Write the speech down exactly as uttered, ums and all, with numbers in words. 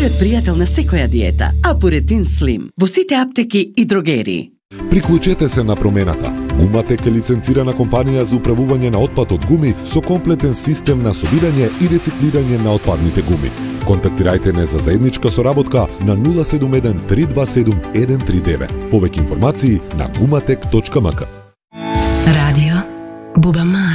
најдобриот пријател на секоја диета, Апуретин Слим, во сите аптеки и дрогерии. Приклучете се на промената. Гуматек е лиценцирана компанија за управување на отпад од гуми со комплетен систем на собирање и рециклирање на отпадните гуми. Контактирајте не за заедничка соработка на нула седум еден три два седум еден три девет. Повеќе информации на gumatec точка m k. Радио Бубама.